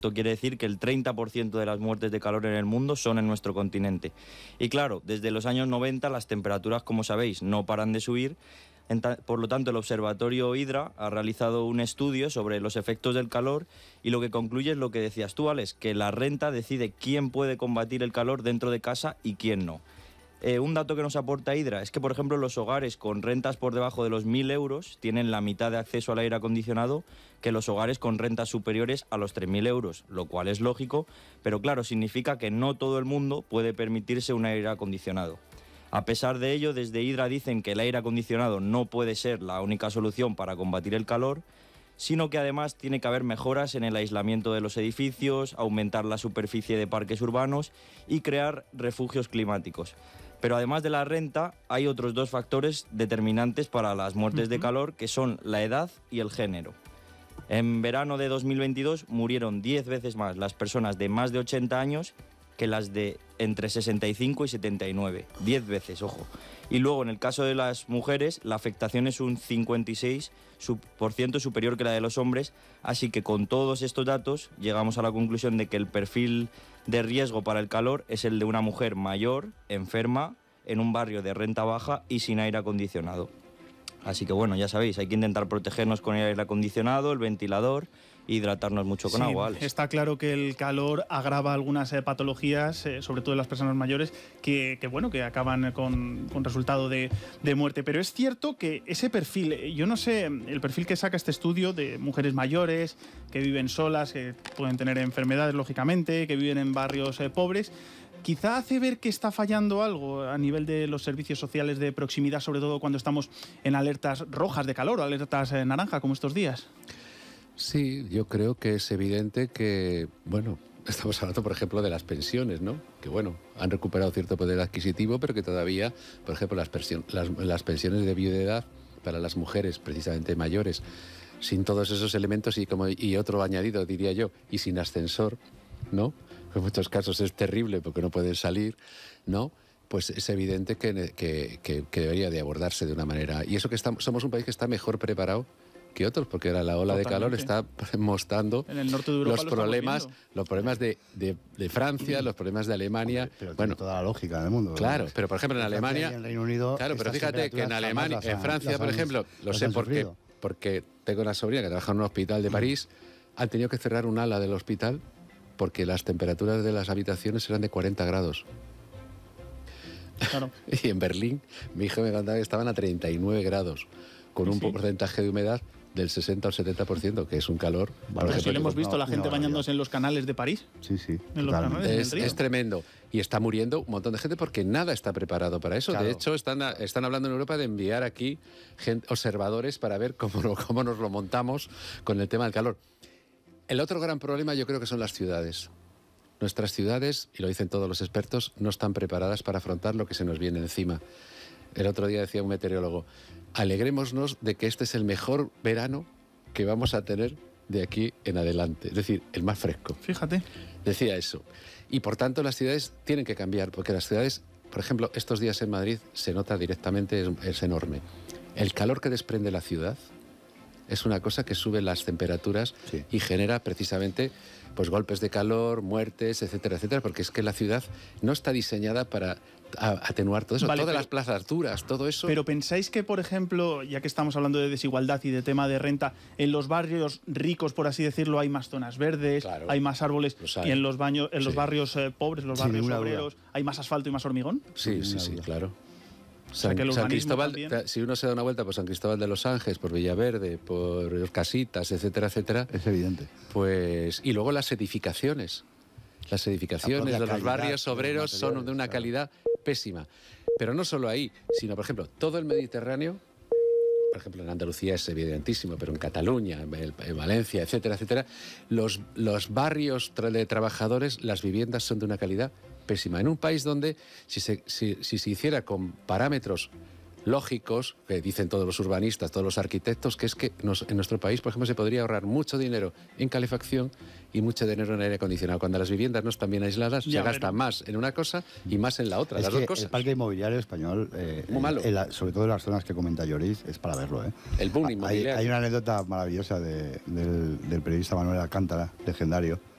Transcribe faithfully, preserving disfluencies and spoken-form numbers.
Esto quiere decir que el treinta por ciento de las muertes de calor en el mundo son en nuestro continente. Y claro, desde los años noventa las temperaturas, como sabéis, no paran de subir. Por lo tanto, el Observatorio Hidra ha realizado un estudio sobre los efectos del calor y lo que concluye es lo que decías tú, Alex, que la renta decide quién puede combatir el calor dentro de casa y quién no. Eh, un dato que nos aporta Hidra es que, por ejemplo, los hogares con rentas por debajo de los mil euros tienen la mitad de acceso al aire acondicionado que los hogares con rentas superiores a los tres mil euros, lo cual es lógico, pero claro, significa que no todo el mundo puede permitirse un aire acondicionado. A pesar de ello, desde Hidra dicen que el aire acondicionado no puede ser la única solución para combatir el calor, sino que además tiene que haber mejoras en el aislamiento de los edificios, aumentar la superficie de parques urbanos y crear refugios climáticos. Pero además de la renta, hay otros dos factores determinantes para las muertes de calor, que son la edad y el género. En verano de dos mil veintidós murieron diez veces más las personas de más de ochenta años que las de entre sesenta y cinco y setenta y nueve. diez veces, ojo. Y luego, en el caso de las mujeres, la afectación es un cincuenta y seis por ciento superior que la de los hombres, así que con todos estos datos llegamos a la conclusión de que el perfil de riesgo para el calor es el de una mujer mayor, enferma, en un barrio de renta baja y sin aire acondicionado. Así que bueno, ya sabéis, hay que intentar protegernos con el aire acondicionado, el ventilador, e hidratarnos mucho con sí, agua. Alex. Está claro que el calor agrava algunas eh, patologías, eh, sobre todo en las personas mayores, que, que bueno, que acaban con, con resultado de, de muerte. Pero es cierto que ese perfil, yo no sé, el perfil que saca este estudio de mujeres mayores, que viven solas, que pueden tener enfermedades, lógicamente, que viven en barrios eh, pobres, quizá hace ver que está fallando algo a nivel de los servicios sociales de proximidad, sobre todo cuando estamos en alertas rojas de calor o alertas eh, naranja, como estos días. Sí, yo creo que es evidente que, bueno, estamos hablando, por ejemplo, de las pensiones, ¿no? Que, bueno, han recuperado cierto poder adquisitivo, pero que todavía, por ejemplo, las, las, las pensiones de viudedad para las mujeres, precisamente mayores, sin todos esos elementos y, como, y otro añadido, diría yo, y sin ascensor, ¿no? En muchos casos es terrible porque no pueden salir, ¿no? Pues es evidente que, que, que, que debería de abordarse de una manera. Y eso que estamos, somos un país que está mejor preparado que otros, porque ahora la ola Totalmente. de calor está mostrando en el norte de Europa los problemas, los problemas de, de, de Francia, los problemas de Alemania. Pero bueno, tiene toda la lógica del mundo. Claro, pero por ejemplo en, en Alemania, en Reino Unido, claro, pero fíjate que en Alemania, en Francia, por ejemplo, lo sé porque, porque tengo una sobrina que trabaja en un hospital de París, han tenido que cerrar un ala del hospital porque las temperaturas de las habitaciones eran de cuarenta grados. Claro. Y en Berlín, mi hijo me contaba que estaban a treinta y nueve grados, con un sí. porcentaje de humedad del sesenta al setenta por ciento, que es un calor. Bueno, sí, lo hemos visto, no, la gente no, bañándose no. en los canales de París. Sí, sí. En los canales, es, es tremendo. Y está muriendo un montón de gente porque nada está preparado para eso. Claro. De hecho, están, están hablando en Europa de enviar aquí gente, observadores para ver cómo, cómo nos lo montamos con el tema del calor. El otro gran problema yo creo que son las ciudades. Nuestras ciudades, y lo dicen todos los expertos, no están preparadas para afrontar lo que se nos viene encima. El otro día decía un meteorólogo, alegrémonos de que este es el mejor verano que vamos a tener de aquí en adelante. Es decir, el más fresco. Fíjate. Decía eso. Y por tanto las ciudades tienen que cambiar, porque las ciudades, por ejemplo, estos días en Madrid se nota directamente, es, es enorme. El calor que desprende la ciudad es una cosa que sube las temperaturas sí. y genera precisamente pues golpes de calor, muertes, etcétera, etcétera, porque es que la ciudad no está diseñada para atenuar todo eso, vale, todas pero, las plazas duras, todo eso. Pero pensáis que, por ejemplo, ya que estamos hablando de desigualdad y de tema de renta, en los barrios ricos, por así decirlo, hay más zonas verdes, claro, hay más árboles, y en los, baños, en los sí. barrios eh, pobres, los barrios sí, obreros, hay más asfalto y más hormigón. Sí, sí, sí, claro. San, o sea, San Cristóbal, también... si uno se da una vuelta por San Cristóbal de los Ángeles, por Villaverde, por Casitas, etcétera, etcétera. Es evidente. Pues, y luego las edificaciones. Las edificaciones de los barrios obreros son de una calidad pésima. Pero no solo ahí, sino, por ejemplo, todo el Mediterráneo, por ejemplo, en Andalucía es evidentísimo, pero en Cataluña, en, en Valencia, etcétera, etcétera, los, los barrios de trabajadores, las viviendas son de una calidad pésima. En un país donde, si se, si, si se hiciera con parámetros lógicos, que dicen todos los urbanistas, todos los arquitectos, que es que nos, en nuestro país, por ejemplo, se podría ahorrar mucho dinero en calefacción y mucho dinero en aire acondicionado. Cuando las viviendas no están bien aisladas, ya, se gasta pero... más en una cosa y más en la otra, es las que dos cosas. El parque inmobiliario español, eh, muy malo. En la, sobre todo en las zonas que comenta Lloris, es para verlo. ¿eh? El boom inmobiliario. Hay, hay una anécdota maravillosa de, del, del periodista Manuel Alcántara, legendario,